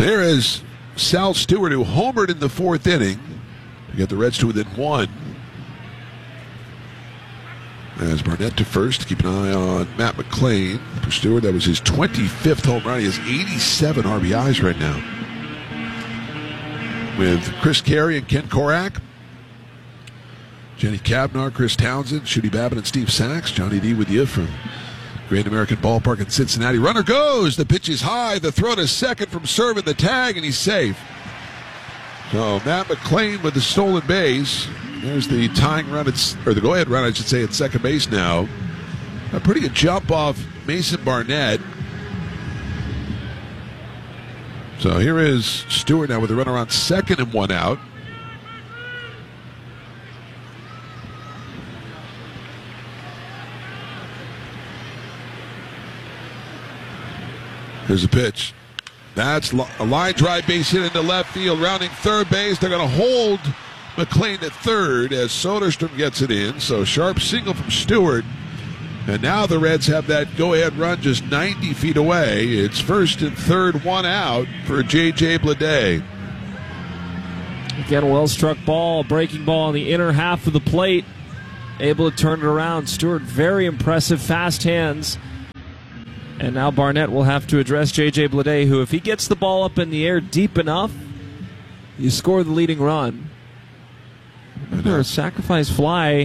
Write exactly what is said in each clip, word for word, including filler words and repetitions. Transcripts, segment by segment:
There is Sal Stewart, who homered in the fourth inning to get the Reds to within one. As Barnett to first, keep an eye on Matt McLain. For Stewart, that was his twenty-fifth home run. He has eighty-seven R B Is right now. With Chris Carey and Ken Korak, Jenny Cavnar, Chris Townsend, Shooty Babbitt, and Steve Sachs. Johnny D with you from Great American Ballpark in Cincinnati. Runner goes. The pitch is high. The throw to second from Servin, the tag, and he's safe. So Matt McLain with the stolen base. There's the tying run, at, or the go-ahead run, I should say, at second base now. A pretty good jump off Mason Barnett. So here is Stewart now with a runner on second and one out. Here's a pitch. That's a line drive base hit into left field. Rounding third base. They're going to hold McLain at third as Soderstrom gets it in. So sharp single from Stewart. And now the Reds have that go-ahead run just ninety feet away. It's first and third, one out for J J Bleday. Again, a well-struck ball, breaking ball on the inner half of the plate. Able to turn it around. Stewart, very impressive, fast hands. And now Barnett will have to address J J Bleday, who, if he gets the ball up in the air deep enough, you score the leading run. Remember, a sacrifice fly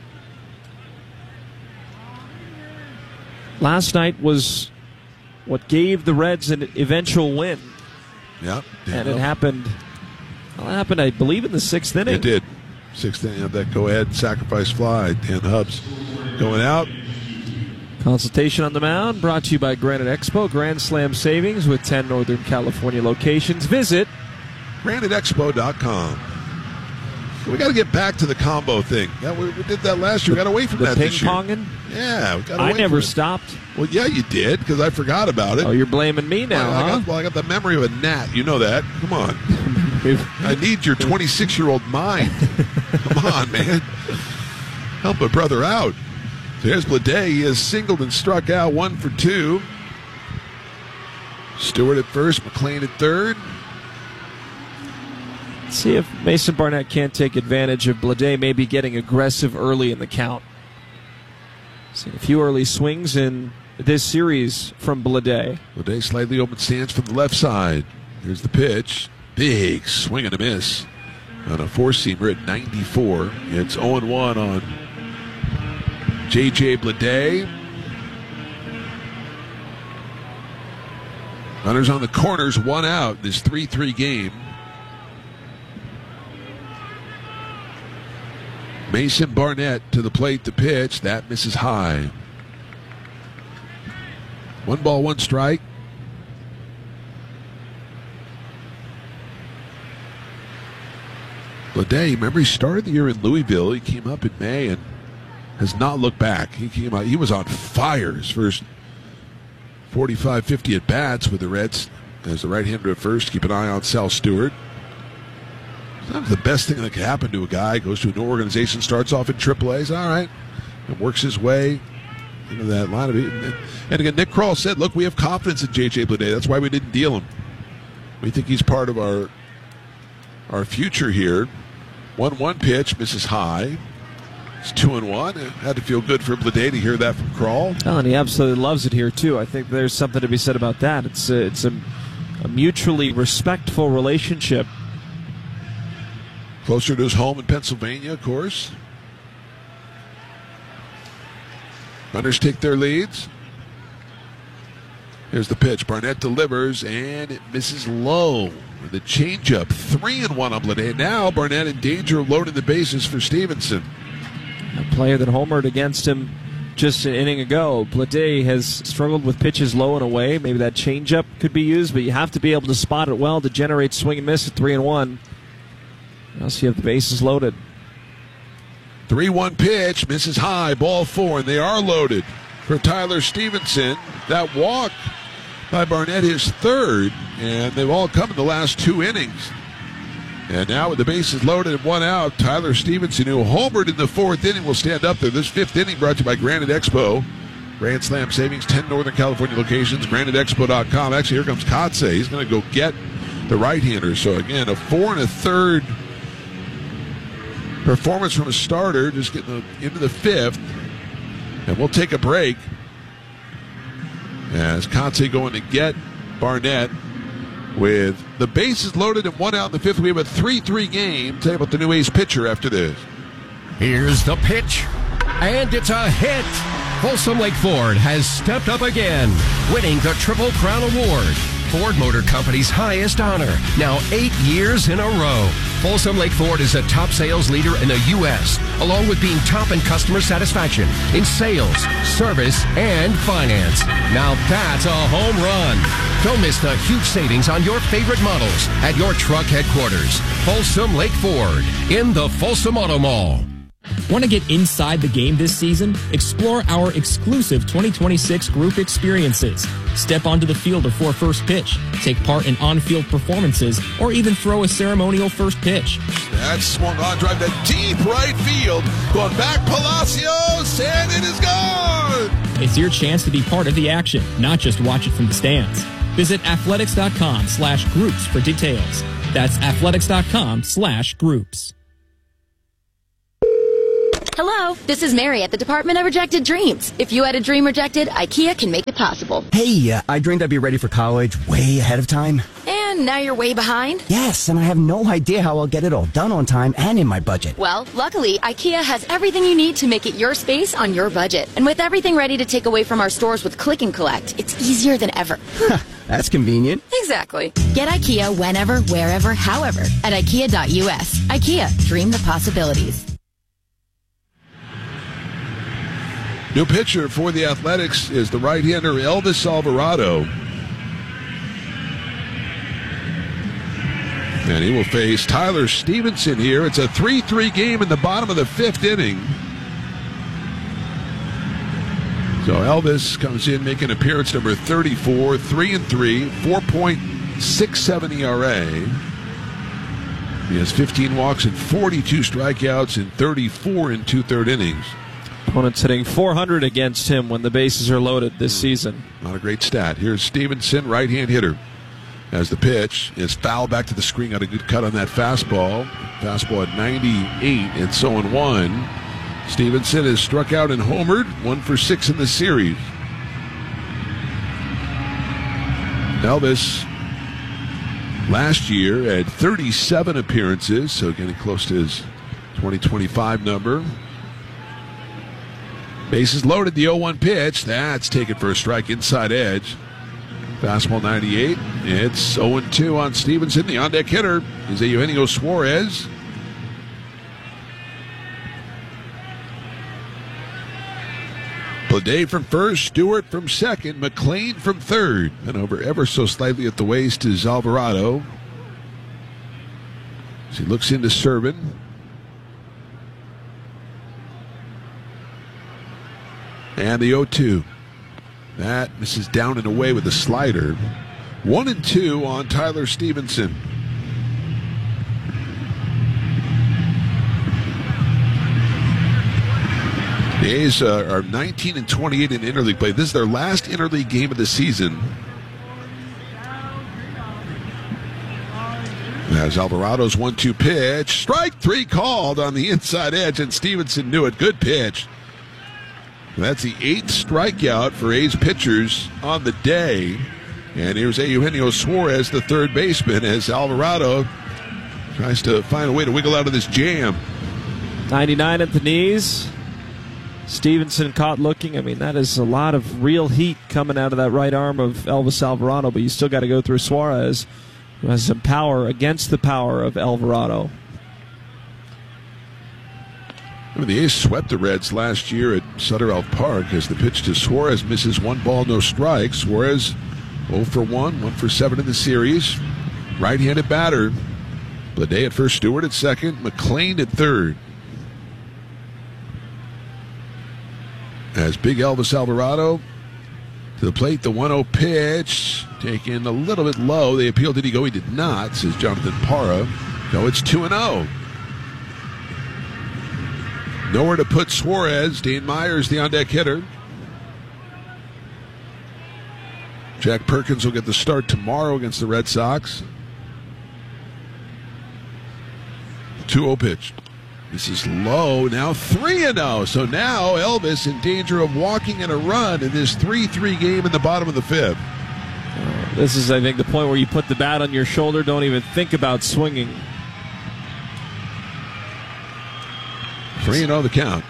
last night was what gave the Reds an eventual win. Yeah. And it happened, well, it happened, I believe, in the sixth inning. It did. Sixth inning of that go-ahead sacrifice fly. Dan Hubbs going out. Consultation on the mound brought to you by Granite Expo. Grand Slam savings with ten Northern California locations. Visit granite expo dot com. We got to get back to the combo thing. That we, we did that last year. We got away from the that this year. Ping-ponging? Yeah, we got away I never from stopped. Well, yeah, you did, because I forgot about it. Oh, you're blaming me now, well, huh? I got, well, I got the memory of a gnat. You know that. Come on. I need your twenty-six-year-old mind. Come on, man. Help a brother out. So here's Bleday. He has singled and struck out, one for two. Stewart at first, McLain at third. Let's see if Mason Barnett can't take advantage of Bleday maybe getting aggressive early in the count. Seen a few early swings in this series from Bleday. Bleday slightly open stance from the left side. Here's the pitch. Big swing and a miss on a four-seamer at ninety-four. It's oh and one on J J Bleday. Runners on the corners, one out. This three three game. Mason Barnett to the plate to pitch. That misses high. One ball, one strike. Bleday, remember he started the year in Louisville. He came up in May and has not looked back. He came out, he was on fire his first forty-five, fifty at bats with the Reds as the right-hander at first. Keep an eye on Sal Stewart. Sometimes the best thing that can happen to a guy, goes to an organization, starts off in triple A's, all right, and works his way into that line of it. And again, Nick Kroll said, look, we have confidence in J J Bleday. That's why we didn't deal him. We think he's part of our our future here. one one pitch, misses high. It's two and one. It had to feel good for Bleday to hear that from Kroll. Oh, and he absolutely loves it here, too. I think there's something to be said about that. It's a, it's a, a mutually respectful relationship. Closer to his home in Pennsylvania, of course. Runners take their leads. Here's the pitch. Barnett delivers, and it misses low. The changeup, three and one on Bleday. Now Barnett in danger of loading the bases for Stevenson. A player that homered against him just an inning ago. Bleday has struggled with pitches low and away. Maybe that changeup could be used, but you have to be able to spot it well to generate swing and miss at three and one. Now see if the bases loaded. three one pitch, misses high, ball four, and they are loaded for Tyler Stevenson. That walk by Barnett, his third, and they've all come in the last two innings. And now with the bases loaded and one out, Tyler Stevenson, who homered in the fourth inning, will stand up there. This fifth inning brought to you by Granite Expo. Grand Slam savings, ten Northern California locations, granite expo dot com. Actually, here comes Kotsay. He's going to go get the right-hander. So again, a four and a third performance from a starter, just getting into the fifth. And we'll take a break as Conte going to get Barnett with the bases loaded and one out in the fifth. We have a three three game. Tell you about the new A's pitcher after this. Here's the pitch, and it's a hit. Folsom Lake Ford has stepped up again, winning the Triple Crown Award, Ford Motor Company's highest honor, now eight years in a row. Folsom Lake Ford is a top sales leader in the U S, along with being top in customer satisfaction, in sales, service, and finance. Now that's a home run. Don't miss the huge savings on your favorite models at your truck headquarters. Folsom Lake Ford, in the Folsom Auto Mall. Want to get inside the game this season? Explore our exclusive twenty twenty-six group experiences. Step onto the field before first pitch, take part in on-field performances, or even throw a ceremonial first pitch. That swung on drive to deep right field. Going back, Palacios, and it is gone! It's your chance to be part of the action, not just watch it from the stands. Visit athletics.com slash groups for details. That's athletics.com slash groups. Hello, this is Mary at the Department of Rejected Dreams. If you had a dream rejected, IKEA can make it possible. Hey, uh, I dreamed I'd be ready for college way ahead of time. And now you're way behind? Yes, and I have no idea how I'll get it all done on time and in my budget. Well, luckily, IKEA has everything you need to make it your space on your budget. And with everything ready to take away from our stores with Click and Collect, it's easier than ever. That's convenient. Exactly. Get IKEA whenever, wherever, however at ikea dot U S. IKEA, dream the possibilities. New pitcher for the Athletics is the right-hander Elvis Alvarado. And he will face Tyler Stevenson here. It's a three three game in the bottom of the fifth inning. So Elvis comes in making appearance number thirty-four, three and three, four point six seven E R A. He has fifteen walks and forty-two strikeouts in thirty-four and two-third innings. Opponents hitting four hundred against him when the bases are loaded this season. Not a great stat. Here's Stevenson, right-hand hitter. As the pitch is foul back to the screen. Got a good cut on that fastball. Fastball at ninety-eight and so on one. Stevenson has struck out and homered. One for six in the series. Elvis last year had thirty-seven appearances, so getting close to his twenty twenty-five number. Bases loaded, the oh one pitch. That's taken for a strike, inside edge. Fastball ninety-eight. It's oh and two on Stevenson. The on-deck hitter is Eugenio Suarez. Bleday from first, Stewart from second, McLean from third. And over ever so slightly at the waist is Alvarado. As he looks into Servin. And the oh two. That misses down and away with the slider. One and two on Tyler Stevenson. The A's uh, are nineteen and twenty-eight in interleague play. This is their last interleague game of the season. As Alvarado's one two pitch. Strike three called on the inside edge, and Stevenson knew it. Good pitch. That's the eighth strikeout for A's pitchers on the day. And here's Eugenio Suarez, the third baseman, as Alvarado tries to find a way to wiggle out of this jam. ninety-nine at the knees. Stevenson caught looking. I mean, that is a lot of real heat coming out of that right arm of Elvis Alvarado, but you still got to go through Suarez, who has some power against the power of Alvarado. I mean, the A's swept the Reds last year at Sutter Elf Park as the pitch to Suarez misses one ball, no strikes. Suarez oh for one, one for seven in the series. Right-handed batter. Bleday at first, Stewart at second, McLean at third. As Big Elvis Alvarado to the plate, the one oh pitch taken a little bit low. They appealed. Did he go? He did not, says Jonathan Parra. No, it's two and oh. Nowhere to put Suarez. Dean Myers, the on-deck hitter. Jack Perkins will get the start tomorrow against the Red Sox. two oh pitch. This is low, now three and oh. So now Elvis in danger of walking in a run in this three three game in the bottom of the fifth. This is, I think, the point where you put the bat on your shoulder, don't even think about swinging. three and oh the count.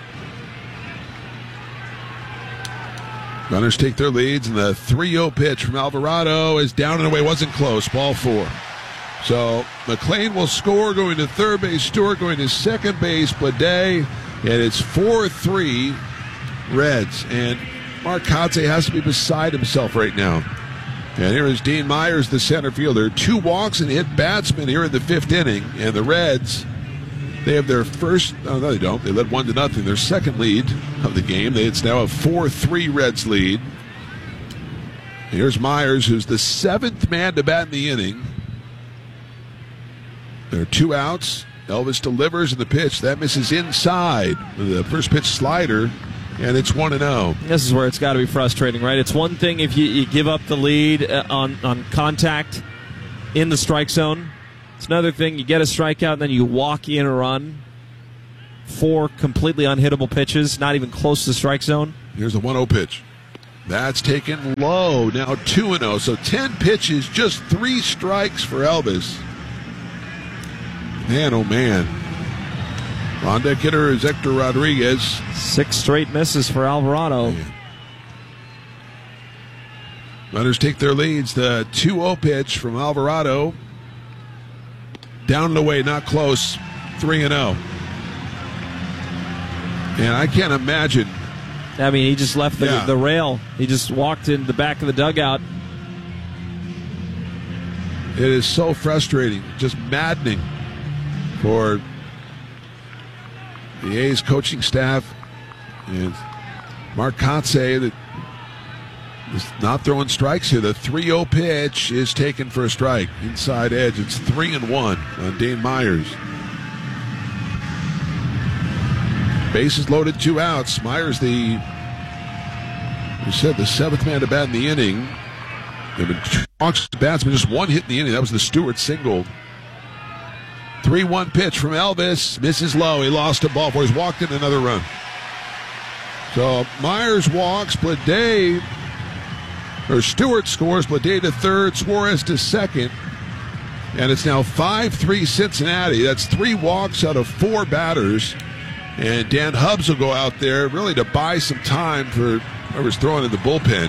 Runners take their leads, and the three oh pitch from Alvarado is down and away. Wasn't close. Ball four. So McLean will score, going to third base. Stewart going to second base. Bleday, and it's four three Reds. And Mark Kotsay has to be beside himself right now. And here is Dean Myers, the center fielder. Two walks and hit batsman here in the fifth inning. And the Reds, they have their first, oh, no, they don't. They led one to nothing. Their second lead of the game. It's now a four three Reds lead. Here's Myers, who's the seventh man to bat in the inning. There are two outs. Elvis delivers in the pitch. That misses inside. The first pitch slider, and it's one and oh. This is where it's got to be frustrating, right? It's one thing if you, you give up the lead on, on contact in the strike zone. It's another thing you get a strikeout and then you walk in a run. Four completely unhittable pitches, not even close to the strike zone. Here's the one oh pitch. That's taken low. Now two and oh. So ten pitches, just three strikes for Elvis. Man, oh man. On deck hitter is Hector Rodriguez. Six straight misses for Alvarado. Man. Runners take their leads. The two oh pitch from Alvarado. Down and away, not close. three and oh. And I can't imagine. I mean, he just left the, yeah. the rail. He just walked in the back of the dugout. It is so frustrating, just maddening for the A's coaching staff and Mark Kotsay that is not throwing strikes here. The three oh pitch is taken for a strike. Inside edge, it's three and one on Dane Myers. Bases loaded, two outs. Myers, the we said the seventh man to bat in the inning. There have been two walks to batsmen, just one hit in the inning. That was the Stewart single. three one pitch from Elvis. Misses low. He lost a ball four. He's walked in another run. So Myers walks. Bleday, or Stewart scores. Bleday to third. Suarez to second. And it's now five three Cincinnati. That's three walks out of four batters. And Dan Hubbs will go out there really to buy some time for whoever's throwing in the bullpen.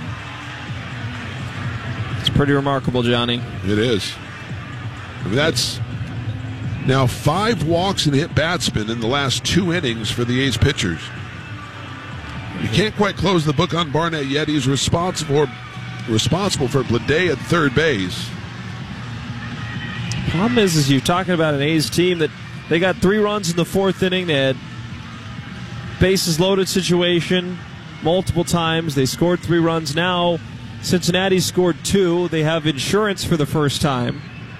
It's pretty remarkable, Johnny. It is. I mean, that's now five walks and hit batsmen in the last two innings for the A's pitchers. You can't quite close the book on Barnett yet. He's responsible responsible for Bleday at third base. Problem is, is you're talking about an A's team that they got three runs in the fourth inning. They had bases loaded situation multiple times. They scored three runs. Now Cincinnati scored two. They have insurance for the first time.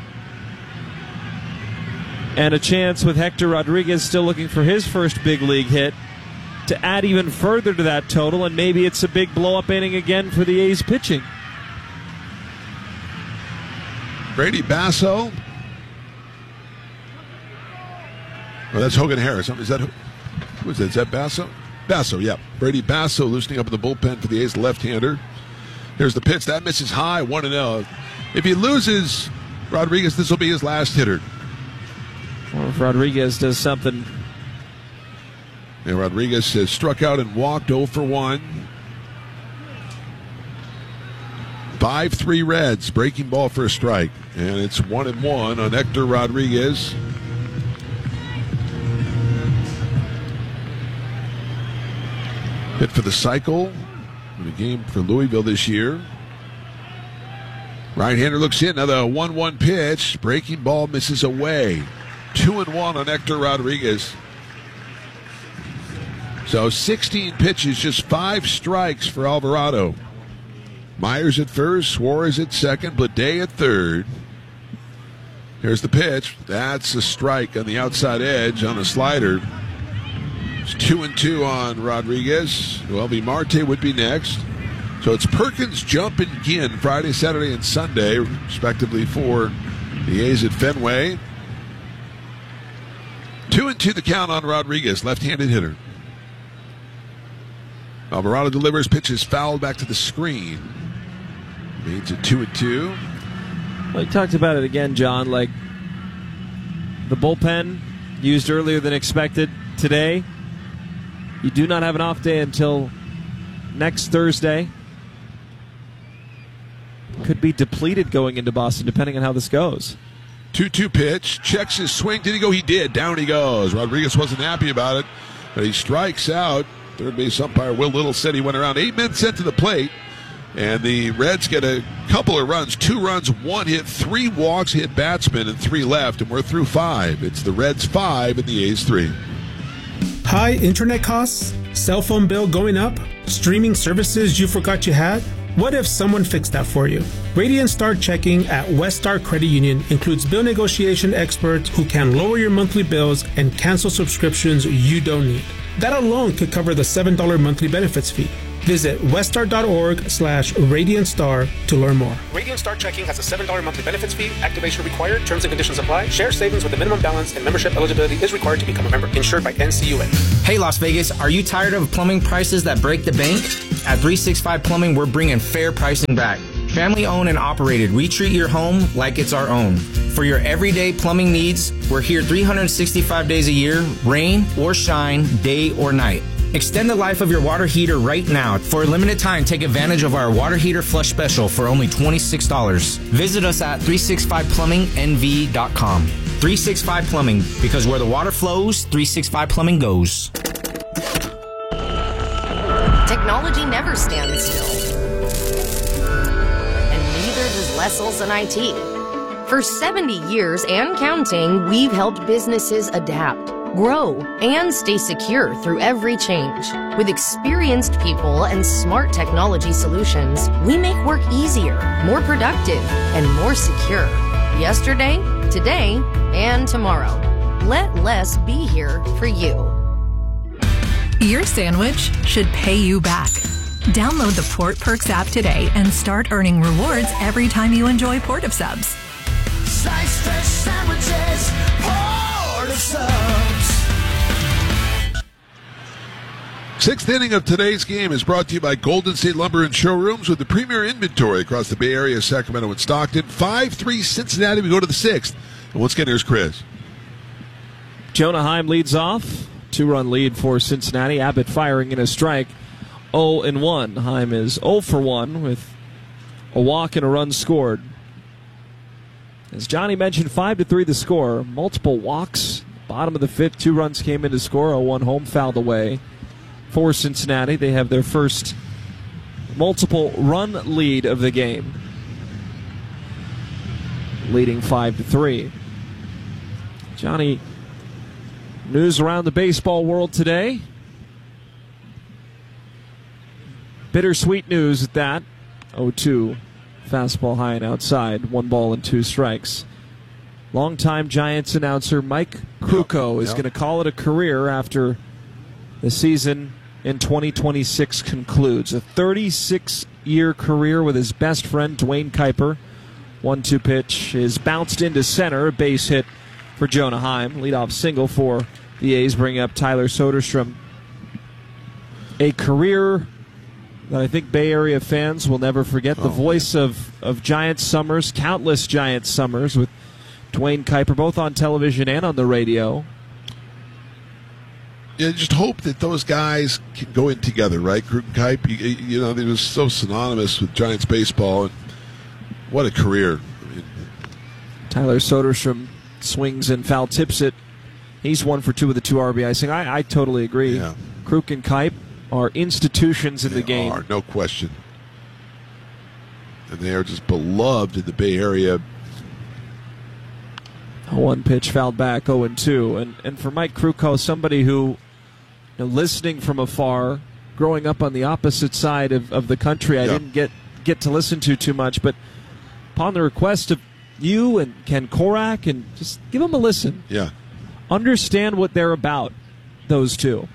And a chance with Hector Rodriguez still looking for his first big league hit to add even further to that total, and maybe it's a big blow-up inning again for the A's pitching. Brady Basso. Oh, that's Hogan Harris. Is that who? Who is that? Is that Basso? Basso, yeah. Brady Basso loosening up in the bullpen for the A's left-hander. There's the pitch. That misses high, one and oh. If he loses Rodriguez, this will be his last hitter. Well, if Rodriguez does something. And Rodriguez has struck out and walked oh for one. five three Reds. Breaking ball for a strike. And it's one and one on Hector Rodriguez. Hit for the cycle in the game for Louisville this year. Right-hander looks in. Another one one pitch. Breaking ball misses away. Two and one on Hector Rodriguez. So sixteen pitches, just five strikes for Alvarado. Myers at first, Suarez at second, Bleday at third. Here's the pitch. That's a strike on the outside edge on a slider. It's two and two on Rodriguez. Welby Marte would be next. So it's Perkins, Jump, and Ginn Friday, Saturday, and Sunday, respectively, for the A's at Fenway. Two and two the count on Rodriguez, left-handed hitter. Alvarado delivers, pitches fouled back to the screen. Means a two and two. Well, you talked about it again, John. Like the bullpen used earlier than expected today. You do not have an off day until next Thursday. Could be depleted going into Boston, depending on how this goes. two two pitch, checks his swing. Did he go? He did. Down he goes. Rodriguez wasn't happy about it, but he strikes out. Third base umpire Will Little said he went around. Eight men sent to the plate, and the Reds get a couple of runs. Two runs, one hit, three walks, hit batsmen, and three left, and we're through five. It's the Reds five and the A's three. High internet costs? Cell phone bill going up? Streaming services you forgot you had? What if someone fixed that for you? Radiant Star Checking at West Star Credit Union includes bill negotiation experts who can lower your monthly bills and cancel subscriptions you don't need. That alone could cover the seven dollars monthly benefits fee. Visit weststar.org slash Radiant Star to learn more. Radiant Star Checking has a seven dollars monthly benefits fee. Activation required. Terms and conditions apply. Share savings with a minimum balance and membership eligibility is required to become a member. Insured by N C U A. Hey Las Vegas, are you tired of plumbing prices that break the bank? At three sixty-five Plumbing, we're bringing fair pricing back. Family owned and operated, we treat your home like it's our own. For your everyday plumbing needs, we're here three hundred sixty-five days a year, rain or shine, day or night. Extend the life of your water heater right now. For a limited time, take advantage of our water heater flush special for only twenty-six dollars. Visit us at three sixty-five plumbing N V dot com. three sixty-five Plumbing, because where the water flows, three sixty-five Plumbing goes. Technology never stands still. And neither does Lessel's and I T. For seventy years and counting, we've helped businesses adapt, grow, and stay secure through every change. With experienced people and smart technology solutions, we make work easier, more productive, and more secure. Yesterday, today, and tomorrow. Let less be here for you. Your sandwich should pay you back. Download the Port Perks app today and start earning rewards every time you enjoy Port of Subs. Slice fresh sandwiches, Port of Subs. Sixth inning of today's game is brought to you by Golden State Lumber and Showrooms with the premier inventory across the Bay Area, Sacramento, and Stockton. five three Cincinnati. We go to the sixth. And once again, here's Chris. Jonah Heim leads off. Two-run lead for Cincinnati. Abbott firing in a strike. oh and one. Heim is oh for one with a walk and a run scored. As Johnny mentioned, five to three the score. Multiple walks. Bottom of the fifth, two runs came in to score. oh one home, fouled away. For Cincinnati, they have their first multiple run lead of the game, leading five to three. Johnny, news around the baseball world today. Bittersweet news at that. oh two, fastball high and outside, one ball and two strikes. Longtime Giants announcer Mike Krukow yep. is yep. going to call it a career after the season in twenty twenty-six concludes. A thirty-six-year career with his best friend, Dwayne Kuiper. one two pitch is bounced into center. A base hit for Jonah Heim. Leadoff single for the A's, bringing up Tyler Soderstrom. A career that I think Bay Area fans will never forget. Oh, the voice of, of Giants summers, countless Giants summers with Dwayne Kuiper, both on television and on the radio. Yeah, just hope that those guys can go in together, right? Krug and Kuip, you, you know, they were so synonymous with Giants baseball, and what a career. I mean, Tyler Soderstrom swings and foul tips it. He's one for two with the two R B I sing. I, I totally agree. Yeah. Krug and Kuip are institutions in they the game. Are, no question. And they are just beloved in the Bay Area. One pitch fouled back, oh and two. And, and for Mike Krukow, somebody who, you know, listening from afar, growing up on the opposite side of, of the country, I yeah. didn't get, get to listen to too much. But upon the request of you and Ken Korak, and just give them a listen. Yeah. Understand what they're about, those two.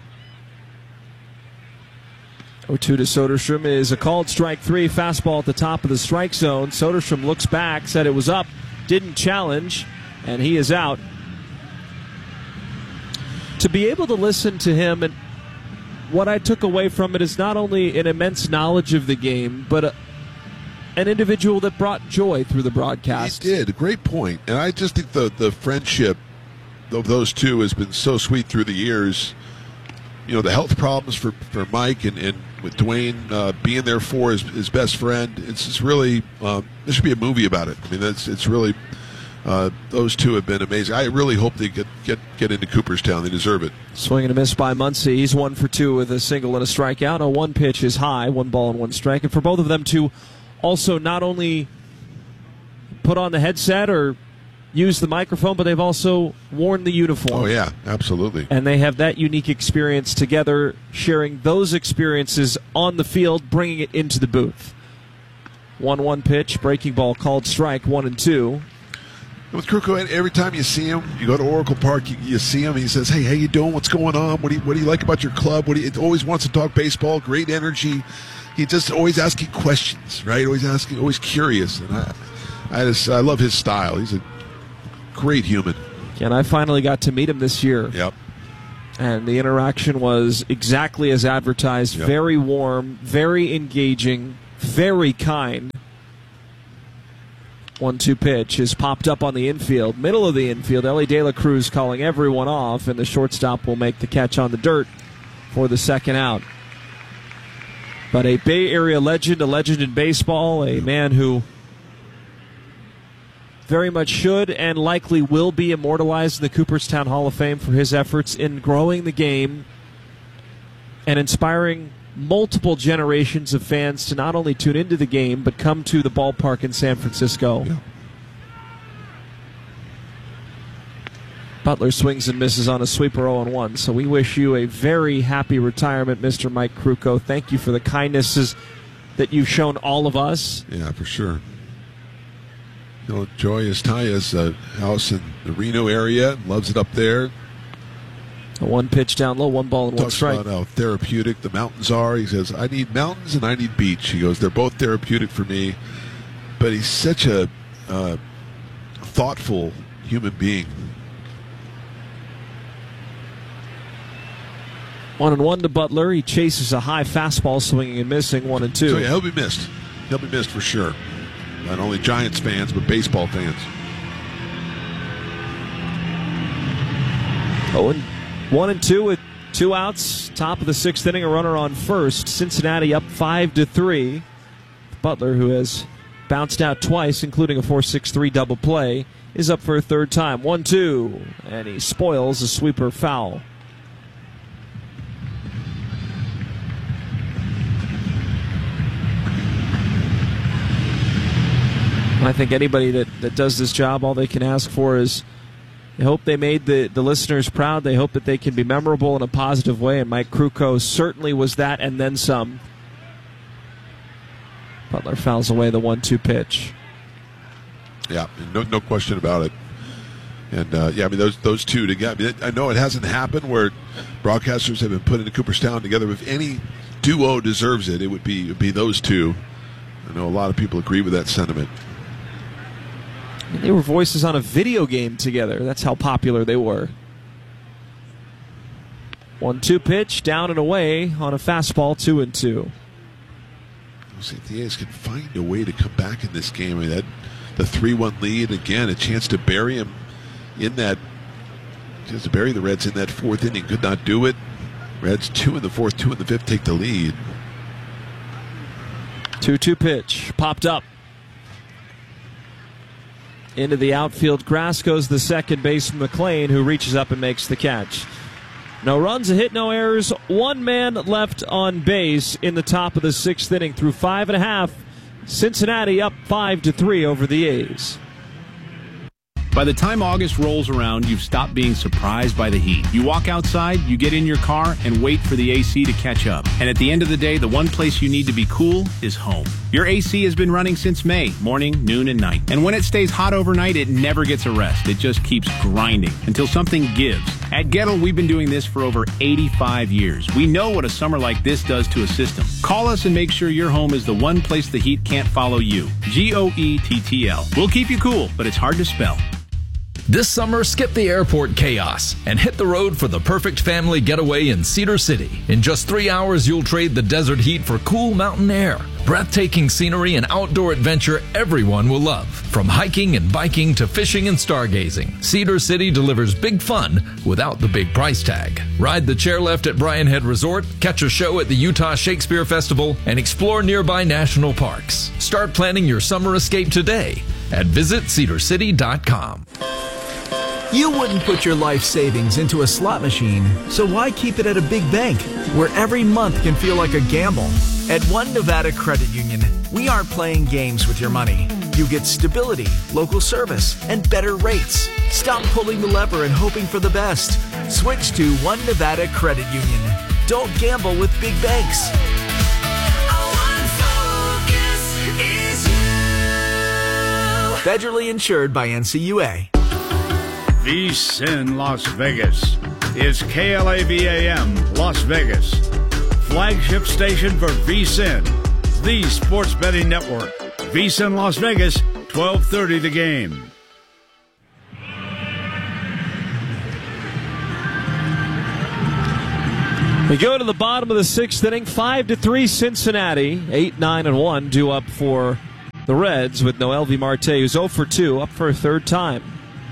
oh two to Soderstrom is a called strike three. Fastball at the top of the strike zone. Soderstrom looks back, said it was up, didn't challenge, and he is out. to be able to listen to him, and what I took away from it is not only an immense knowledge of the game, but a, an individual that brought joy through the broadcast. He did. A great point. And I just think the, the friendship of those two has been so sweet through the years. You know, the health problems for, for Mike and, and with Dwayne uh, being there for his, his best friend. It's just really, uh, there should be a movie about it. I mean, that's it's really, uh, those two have been amazing. I really hope they get, get, get into Cooperstown. They deserve it. Swing and a miss by Muncy. He's one for two with a single and a strikeout. A one pitch is high, one ball and one strike. And for both of them to also not only put on the headset or use the microphone, but they've also worn the uniform. Oh, yeah, absolutely. And they have that unique experience together, sharing those experiences on the field, bringing it into the booth. one one pitch, breaking ball called strike, one and two. With Krukow, every time you see him, you go to Oracle Park, you, you see him, he says, hey, how you doing? What's going on? What do you, what do you like about your club? What do you, always wants to talk baseball, great energy. He just always asking questions, right? Always asking, always curious. And I, I just, I love his style. He's a great human. And I finally got to meet him this year. Yep. And the interaction was exactly as advertised. Yep. Very warm, very engaging, very kind. one two pitch is popped up on the infield, middle of the infield. Ellie De La Cruz calling everyone off, and the shortstop will make the catch on the dirt for the second out. But a Bay Area legend, a legend in baseball, a man who very much should and likely will be immortalized in the Cooperstown Hall of Fame for his efforts in growing the game and inspiring multiple generations of fans to not only tune into the game, but come to the ballpark in San Francisco. Yeah. Butler swings and misses on a sweeper oh and one. So we wish you a very happy retirement, Mister Mike Krukow. Thank you for the kindnesses that you've shown all of us. Yeah, for sure. You know, Joy Estaya's uh, house in the Reno area, loves it up there. A one pitch down low, one ball and one Talks strike. about how therapeutic the mountains are. He says, I need mountains and I need beach. He goes, they're both therapeutic for me. But he's such a uh, thoughtful human being. One and one to Butler. He chases a high fastball, swinging and missing. One and two. So yeah, he'll be missed. He'll be missed for sure. Not only Giants fans, but baseball fans. Oh, and one and two with two outs. Top of the sixth inning, a runner on first. Cincinnati up five to three. Butler, who has bounced out twice, including a four six three double play, is up for a third time. One two, and he spoils a sweeper foul. I think anybody that, that does this job, all they can ask for is they hope they made the, the listeners proud. They hope that they can be memorable in a positive way, and Mike Krukow certainly was that and then some. Butler fouls away the one two pitch. Yeah, no, no question about it. And, uh, yeah, I mean, those those two together. I, mean, I know it hasn't happened where broadcasters have been put into Cooperstown together. If any duo deserves it, it would be, it would be those two. I know a lot of people agree with that sentiment. They were voices on a video game together. That's how popular they were. one two pitch, down and away on a fastball, two and two. See if the A's can find a way to come back in this game. I mean, that the three one lead, again, a chance to bury him in that, just to bury the Reds in that fourth inning. Could not do it. Reds two in the fourth, two in the fifth, take the lead. two two pitch, popped up. Into the outfield grass goes the second baseman, McLean, who reaches up and makes the catch. No runs, a hit, no errors. One man left on base in the top of the sixth inning through five and a half. Cincinnati up five to three over the A's. By the time August rolls around, you've stopped being surprised by the heat. You walk outside, you get in your car, and wait for the A C to catch up. And at the end of the day, the one place you need to be cool is home. Your A C has been running since May, morning, noon, and night. And when it stays hot overnight, it never gets a rest. It just keeps grinding until something gives. At Gettle, we've been doing this for over eighty-five years. We know what a summer like this does to a system. Call us and make sure your home is the one place the heat can't follow you. G O E T T L. We'll keep you cool, but it's hard to spell. This summer, skip the airport chaos and hit the road for the perfect family getaway in Cedar City. In just three hours, you'll trade the desert heat for cool mountain air. Breathtaking scenery and outdoor adventure everyone will love. From hiking and biking to fishing and stargazing, Cedar City delivers big fun without the big price tag. Ride the chairlift at Bryan Head Resort, catch a show at the Utah Shakespeare Festival, and explore nearby national parks. Start planning your summer escape today at visit cedar city dot com. You wouldn't put your life savings into a slot machine, so why keep it at a big bank where every month can feel like a gamble? At One Nevada Credit Union, we aren't playing games with your money. You get stability, local service, and better rates. Stop pulling the lever and hoping for the best. Switch to One Nevada Credit Union. Don't gamble with big banks. Federally insured by N C U A. VSiN Las Vegas is K L A V A M Las Vegas, flagship station for VSiN, the sports betting network. VSiN Las Vegas, twelve thirty the game. We go to the bottom of the sixth inning, five to three Cincinnati, eight, nine, and one due up for the Reds with Noelvi Marte, who's oh for two, up for a third time.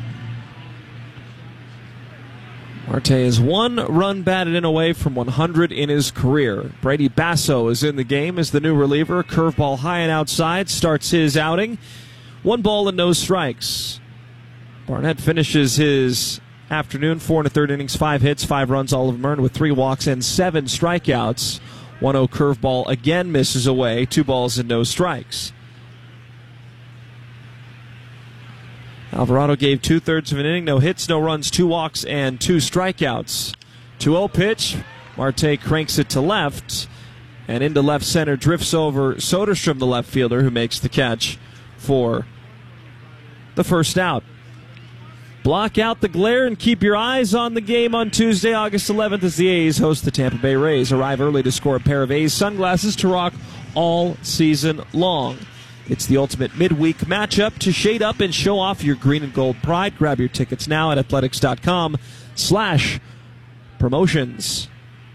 Marte is one run batted in away from one hundred in his career. Brady Basso is in the game as the new reliever. Curveball high and outside starts his outing. One ball and no strikes. Barnett finishes his afternoon, four and a third innings, five hits, five runs, all of them earned with three walks and seven strikeouts. one oh curveball again misses away, two balls and no strikes. Alvarado gave two-thirds of an inning, no hits, no runs, two walks, and two strikeouts. two oh pitch. Marte cranks it to left, and into left center, drifts over Soderstrom, the left fielder, who makes the catch for the first out. Block out the glare and keep your eyes on the game on Tuesday, August eleventh, as the A's host the Tampa Bay Rays. Arrive early to score a pair of A's sunglasses to rock all season long. It's the ultimate midweek matchup to shade up and show off your green and gold pride. Grab your tickets now at athletics.com slash promotions.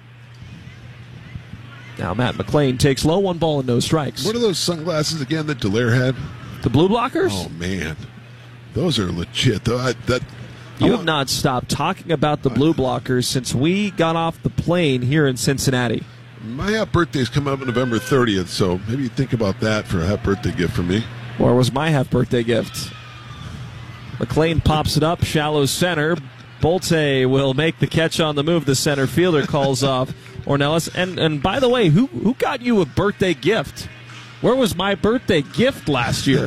Now Matt McLain takes low, one ball and no strikes. What are those sunglasses again that Dallaire had? The blue blockers? Oh, man. Those are legit. Though. I, that, you have not stopped talking about the blue blockers since we got off the plane here in Cincinnati. My half birthday's coming up on November thirtieth, so maybe think about that for a half birthday gift for me. Or was my half birthday gift? McLain pops it up, shallow center. Bolte will make the catch on the move. The center fielder calls off Ornelas. And and by the way, who who got you a birthday gift? Where was my birthday gift last year?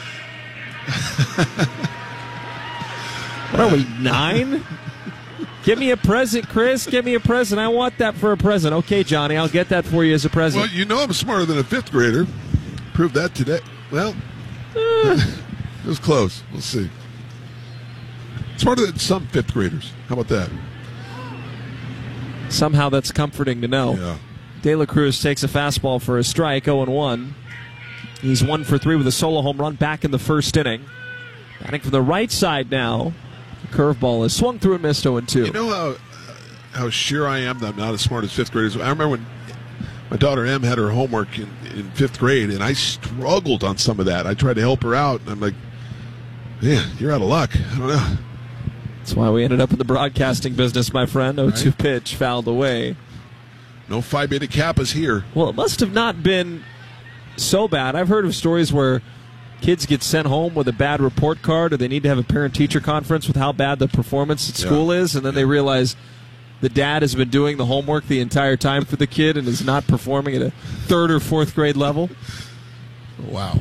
What are we, nine? Give me a present, Chris. Give me a present. I want that for a present. Okay, Johnny, I'll get that for you as a present. Well, you know I'm smarter than a fifth grader. Proved that today. Well, it was close. We'll see. Smarter than some fifth graders. How about that? Somehow that's comforting to know. Yeah. De La Cruz takes a fastball for a strike, oh and one. He's one for three with a solo home run back in the first inning. Batting from the right side now. Curveball is swung through and missed oh and two. You know how how sure I am that I'm not as smart as fifth graders? I remember when my daughter Em had her homework in, in fifth grade, and I struggled on some of that. I tried to help her out, and I'm like, man, you're out of luck. I don't know. That's why we ended up in the broadcasting business, my friend. oh two right. Pitch, fouled away. No Phi Beta Kappas here. Well, it must have not been so bad. I've heard of stories where kids get sent home with a bad report card, or they need to have a parent-teacher conference with how bad the performance at school yeah. is, and then yeah. they realize the dad has been doing the homework the entire time for the kid and is not performing at a third or fourth grade level. Wow.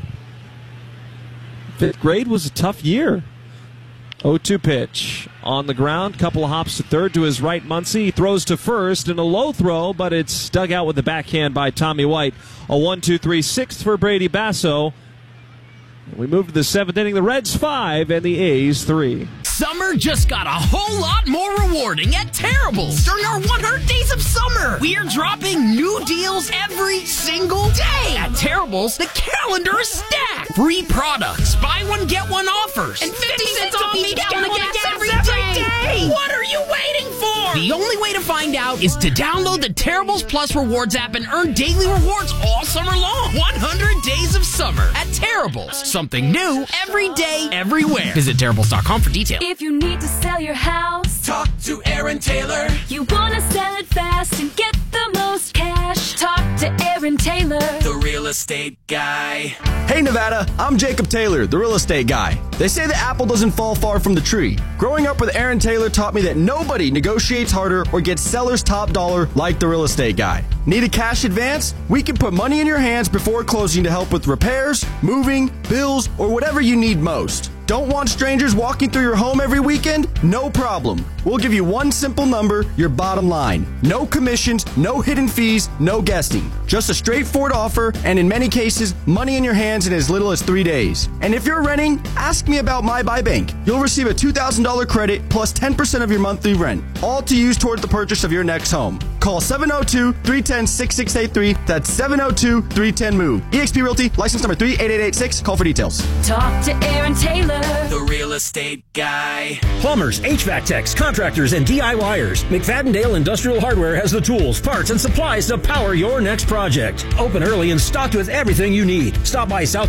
Fifth grade was a tough year. oh two pitch. On the ground, couple of hops to third to his right. Muncy he throws to first in a low throw, but it's dug out with the backhand by Tommy White. A one two three sixth for Brady Basso. We move to the seventh inning. The Reds five and the A's three. Summer just got a whole lot more rewarding at Terrible's during our one hundred days of summer. We are dropping new deals every single day. At Terrible's, the calendar is stacked. Free products, buy one, get one offers, and fifty cents off each gallon of gas every day. What are you waiting for? The only way to find out is to download the Terrible's Plus Rewards app and earn daily rewards all summer long. one hundred days of summer at Terrible's. Something new every day, everywhere. Visit Terrible's dot com for details. If you need to sell your house, talk to Aaron Taylor. You want to sell it fast and get the most cash, talk to Aaron Taylor, the real estate guy. Hey Nevada, I'm Jacob Taylor, the real estate guy. They say the apple doesn't fall far from the tree. Growing up with Aaron Taylor taught me that nobody negotiates harder or gets seller's top dollar like the real estate guy. Need a cash advance? We can put money in your hands before closing to help with repairs, moving, bills, or whatever you need most. Don't want strangers walking through your home every weekend? No problem. We'll give you one simple number, your bottom line. No commissions, no hidden fees, no guessing. Just a straightforward offer, and in many cases, money in your hands in as little as three days. And if you're renting, ask me about My Buy Bank. You'll receive a two thousand dollars credit plus ten percent of your monthly rent, all to use toward the purchase of your next home. Call seven oh two, three one oh, six six eight three. That's seven oh two, three one oh, MOVE. eXp Realty, license number three eight eight eight six. Call for details. talk to Aaron Taylor, the real estate guy. Plumbers, H V A C techs, contractors, and D I Y ers. McFadden-Dale Industrial Hardware has the tools, parts, and supplies to power your next project. Open early and stocked with everything you need. Stop by South